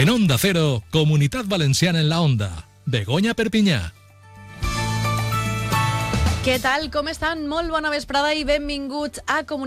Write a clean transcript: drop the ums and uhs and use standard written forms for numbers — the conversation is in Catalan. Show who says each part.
Speaker 1: En Onda Cero, Comunitat Valenciana en la Onda. Begoña Perpinyà.
Speaker 2: Què tal? Com estan? Molt bona vesprada i benvinguts a Comunitat